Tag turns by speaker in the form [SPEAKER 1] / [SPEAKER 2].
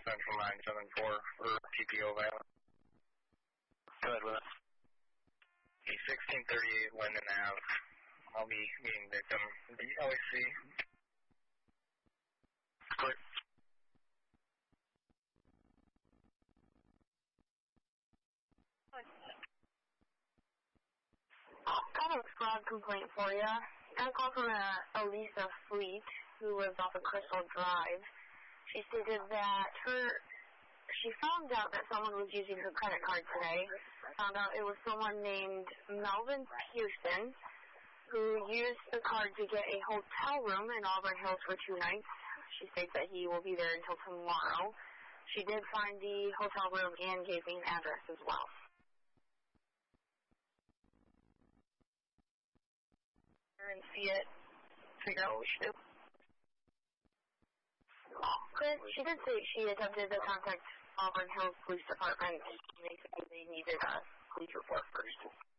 [SPEAKER 1] Central 974 for TPO violence.
[SPEAKER 2] Go ahead with us.
[SPEAKER 1] 1638 Linden Ave. I'll be meeting victim DLC.
[SPEAKER 2] Clear.
[SPEAKER 3] Got a fraud complaint for you. Got a call from Elisa Fleet, who lives off of Crystal Drive. She stated that she found out that someone was using her credit card today. Found out it was someone named Melvin Pearson, who used the card to get a hotel room in Auburn Hills for 2 nights. She states that he will be there until tomorrow. She did find the hotel room and gave me an address as well. And see it, figure out what we should do. She did say she attempted to contact Auburn Hills Police Department. They said they needed a police report first.